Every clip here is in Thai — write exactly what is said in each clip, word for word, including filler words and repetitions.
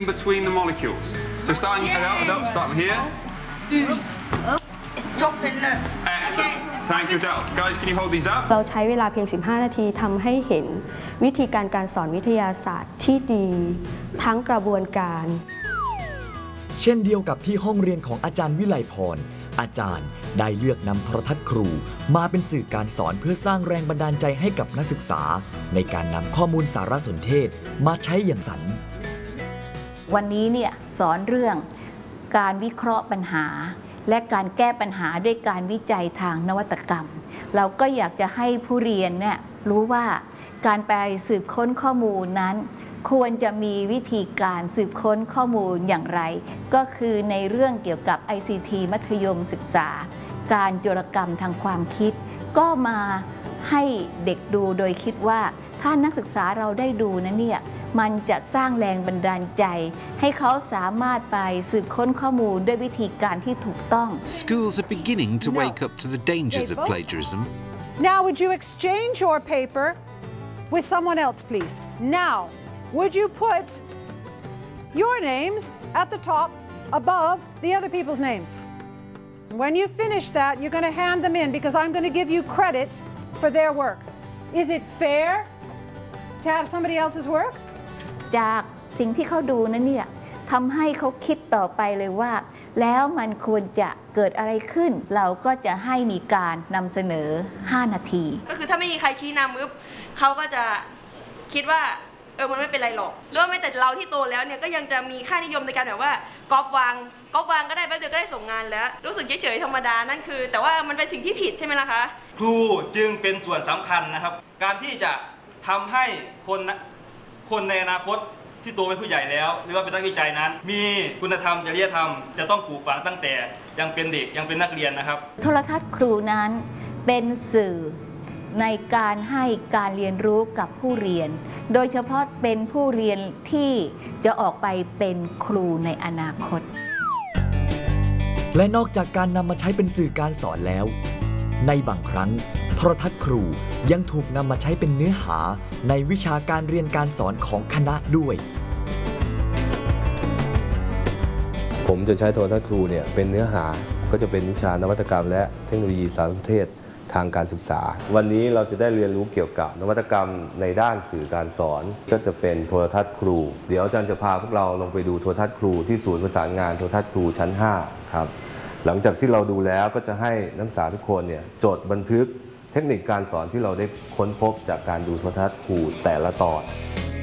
between the molecules. So starting yeah. Adele, starting here. It's dropping. Look. Excellent. Thank you, Adele. Guys, can you hold these up? เราใช้เวลาเพียง สิบห้า นาทีทำให้เห็นวิธีการการสอนวิทยาศาสตร์ที่ดีทั้งกระบวนการเช่นเดียวกับที่ห้องเรียนของอาจารย์วิไลพรอาจารย์ได้เลือกนำโทรทัศน์ครูมาเป็นสื่อการสอนเพื่อสร้างแรงบันดาลใจให้กับนักศึกษาในการนำข้อมูลสารสนเทศมาใช้อย่างสันวันนี้เนี่ยสอนเรื่องการวิเคราะห์ปัญหาและการแก้ปัญหาด้วยการวิจัยทางนวัตกรรมเราก็อยากจะให้ผู้เรียนเนี่ยรู้ว่าการไปสืบค้นข้อมูลนั้นควรจะมีวิธีการสืบค้นข้อมูลอย่างไรก็คือในเรื่องเกี่ยวกับ ไอ ซี ที มัธยมศึกษาการโจรกรรมทางความคิดก็มาให้เด็กดูโดยคิดว่าถ้านักศึกษาเราได้ดูนั้นเนี่ยมันจะสร้างแรงบันดาลใจให้เขาสามารถไปสืบค้นข้อมูลด้วยวิธีการที่ถูกต้อง Schools are beginning to wake up to the dangers of plagiarism. Now would you exchange your paper with someone else, please? Now, would you put your names at the top above the other people's names? When you finish that, you're going to hand them in because I'm going to give you credit for their work. Is it fair to have somebody else's work? จากสิ่งที่เขาดูนั้นเนี่ยทำให้เขาคิดต่อไปเลยว่าแล้วมันควรจะเกิดอะไรขึ้นเราก็จะให้มีการนำเสนอห้านาทีก็คือถ้าไม่มีใครชี้นำปุ๊บเขาก็จะคิดว่าเออมันไม่เป็นไรหรอกหรือว่าไม่แต่เราที่โตแล้วเนี่ยก็ยังจะมีค่านิยมในการแบบว่าก๊อปวางก๊อปวางก็ได้แป๊บเดียวก็ได้ส่งงานแล้วรู้สึกเฉยๆธรรมดานั่นคือแต่ว่ามันเป็นสิ่งที่ผิดใช่ไหมล่ะคะครูจึงเป็นส่วนสำคัญนะครับการที่จะทำให้คนคนในอนาคตที่โตเป็นผู้ใหญ่แล้วหรือว่าเป็นนักวิจัยนั้นมีคุณธรรมจริยธรรมจะต้องปลูกฝังตั้งแต่ยังเป็นเด็กยังเป็นนักเรียนนะครับโทรทัศน์ครูนั้นเป็นสื่อในการให้การเรียนรู้กับผู้เรียนโดยเฉพาะเป็นผู้เรียนที่จะออกไปเป็นครูในอนาคตและนอกจากการนำมาใช้เป็นสื่อการสอนแล้วในบางครั้งโทรทัศน์ครูยังถูกนำมาใช้เป็นเนื้อหาในวิชาการเรียนการสอนของคณะด้วยผมจะใช้โทรทัศน์ครูเนี่ยเป็นเนื้อหาก็จะเป็นวิชานวัตกรรมและเทคโนโลยีสารสนเทศทางการศึกษาวันนี้เราจะได้เรียนรู้เกี่ยวกับนวัตกรรมในด้านสื่อการสอนก็จะเป็นโทรทัศน์ครูเดี๋ยวอาจารย์จะพาพวกเราลงไปดูโทรทัศน์ครูที่ศูนย์ประสานงานโทรทัศน์ครูชั้นห้าครับหลังจากที่เราดูแล้วก็จะให้นักศึกษาทุกคนเนี่ยจดบันทึกเทคนิคการสอนที่เราได้ค้นพบจากการดูโทรทัศน์ครูแต่ละตอน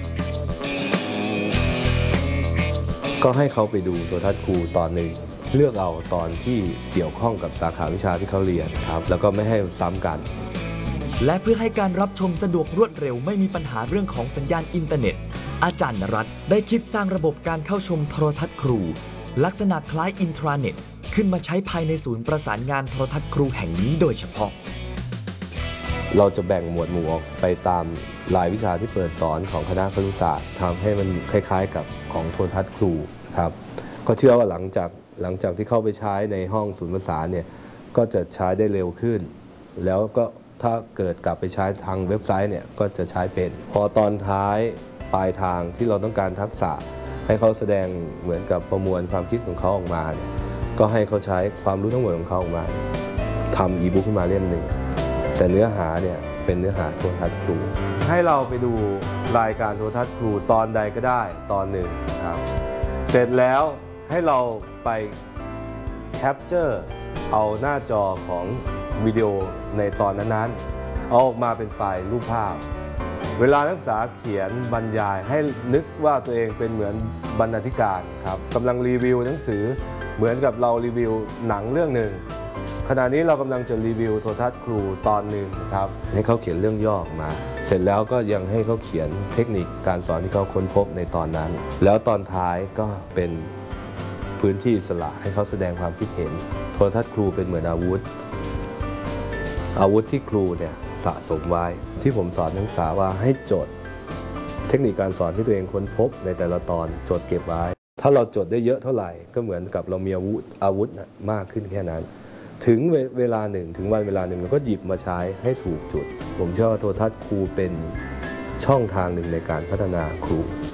ก็ให้เขาไปดูโทรทัศน์ครูตอนหนึ่งเลือกเอาตอนที่เกี่ยวข้องกับสาขาวิชาที่เขาเรียนครับแล้วก็ไม่ให้ซ้ำกันและเพื่อให้การรับชมสะดวกรวดเร็วไม่มีปัญหาเรื่องของสัญญาณอินเทอร์เน็ตอาจารย์นรัตน์ได้คิดสร้างระบบการเข้าชมโทรทัศน์ครูลักษณะคล้ายอินทราเน็ตขึ้นมาใช้ภายในศูนย์ประสานงานโทรทัศน์ครูแห่งนี้โดยเฉพาะเราจะแบ่งหมวดหมู่ออกไปตามรายวิชาที่เปิดสอนของคณะครุศาสตร์ทำให้มันคล้ายๆกับของโทรทัศน์ครูครับก็เชื่อว่าหลังจากหลังจากที่เข้าไปใช้ในห้องศูนย์ประสานเนี่ยก็จะใช้ได้เร็วขึ้นแล้วก็ถ้าเกิดกลับไปใช้ทางเว็บไซต์เนี่ยก็จะใช้เป็นพอตอนท้ายปลายทางที่เราต้องการทักษะให้เขาแสดงเหมือนกับประมวลความคิดของเขาออกมาเนี่ยก็ให้เขาใช้ความรู้ทั้งหมดของเขาออกมาทำอีบุ๊กขึ้นมาเล่มหนึ่งแต่เนื้อหาเนี่ยเป็นเนื้อหาโทรทัศน์ครูให้เราไปดูรายการโทรทัศน์ครูตอนใดก็ได้ตอนหนึ่งครับเสร็จแล้วให้เราไปแคปเจอร์เอาหน้าจอของวิดีโอในตอนนั้นๆเอาออกมาเป็นไฟล์รูปภาพเวลานักศึกษาเขียนบรรยายให้นึกว่าตัวเองเป็นเหมือนบรรณาธิการครับกำลังรีวิวหนังสือเหมือนกับเรารีวิวหนังเรื่องหนึ่งขณะนี้เรากำลังจะรีวิวโทรทัศน์ครูตอนหนึ่งครับให้เขาเขียนเรื่องย่อออกมาเสร็จแล้วก็ยังให้เขาเขียนเทคนิคการสอนที่เขาค้นพบในตอนนั้นแล้วตอนท้ายก็เป็นพื้นที่อิสระให้เขาแสดงความคิดเห็นโทรทัศน์ครูเป็นเหมือนอาวุธอาวุธที่ครูเนี่ยสะสมไว้ที่ผมสอนนักศึกษาว่าให้จดเทคนิคการสอนที่ตัวเองค้นพบในแต่ละตอนจดเก็บไว้ถ้าเราจดได้เยอะเท่าไหร่ก็เหมือนกับเรามีอาวุธอาวุธมากขึ้นแค่นั้นถึงเวลาหนึ่งถึงวันเวลาหนึ่งเราก็หยิบมาใช้ให้ถูกจุดผมเชื่อว่าโทรทัศน์ครูเป็นช่องทางหนึ่งในการพัฒนาครู